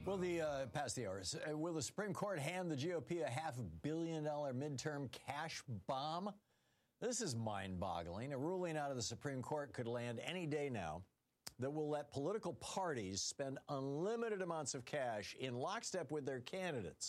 Will past the hours, will the Supreme Court hand the GOP a $500 million midterm cash bomb? This is mind-boggling. A ruling out of the Supreme Court could land any day now that will let political parties spend unlimited amounts of cash in lockstep with their candidates.